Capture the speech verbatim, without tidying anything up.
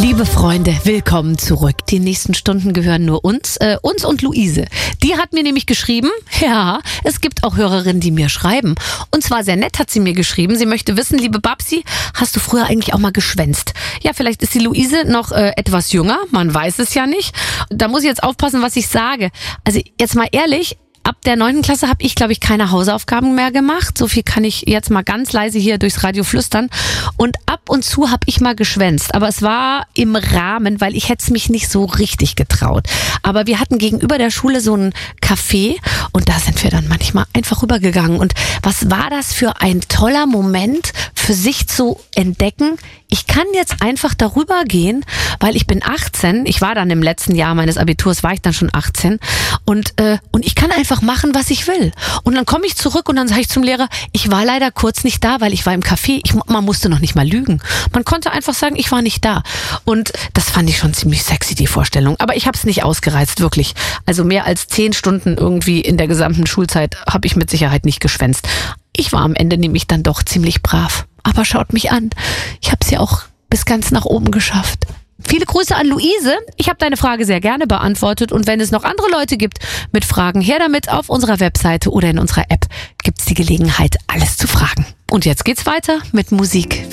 Liebe Freunde, willkommen zurück. Die nächsten Stunden gehören nur uns, äh, uns und Luise. Die hat mir nämlich geschrieben, ja, es gibt auch Hörerinnen, die mir schreiben. Und zwar sehr nett hat sie mir geschrieben. Sie möchte wissen, liebe Babsi, hast du früher eigentlich auch mal geschwänzt? Ja, vielleicht ist die Luise noch äh, etwas jünger, man weiß es ja nicht. Da muss ich jetzt aufpassen, was ich sage. Also jetzt mal ehrlich, ab der neunten Klasse habe ich, glaube ich, keine Hausaufgaben mehr gemacht. So viel kann ich jetzt mal ganz leise hier durchs Radio flüstern. Und ab und zu habe ich mal geschwänzt. Aber es war im Rahmen, weil ich hätte es mich nicht so richtig getraut. Aber wir hatten gegenüber der Schule so ein Café und da sind wir dann manchmal einfach rübergegangen. Und was war das für ein toller Moment für sich zu entdecken? Ich kann jetzt einfach darüber gehen, weil ich bin achtzehn. Ich war dann im letzten Jahr meines Abiturs, war ich dann schon achtzehn. Und, äh, und ich kann einfach machen, was ich will. Und dann komme ich zurück und dann sage ich zum Lehrer, ich war leider kurz nicht da, weil ich war im Café. Ich, man musste noch nicht mal lügen. Man konnte einfach sagen, ich war nicht da. Und das fand ich schon ziemlich sexy, die Vorstellung. Aber ich habe es nicht ausgereizt, wirklich. Also mehr als zehn Stunden irgendwie in der gesamten Schulzeit habe ich mit Sicherheit nicht geschwänzt. Ich war am Ende nämlich dann doch ziemlich brav. Aber schaut mich an. Ich habe es ja auch bis ganz nach oben geschafft. Viele Grüße an Luise. Ich habe deine Frage sehr gerne beantwortet. Und wenn es noch andere Leute gibt mit Fragen, her damit. Auf unserer Webseite oder in unserer App gibt's die Gelegenheit, alles zu fragen. Und jetzt geht's weiter mit Musik.